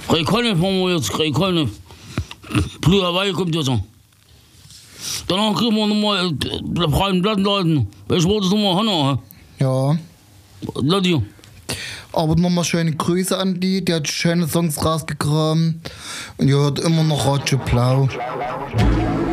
Ich kann nicht, Mama, jetzt, ich kann nicht. Blüherweih kommt jetzt an. Danach kriegen wir nochmal freien Blatt leiten. Ich wollte es nochmal haben. Ja. Lass dir. Aber nochmal schöne Grüße an die hat schöne Songs rausgekramt und ihr hört immer noch Radio Blau.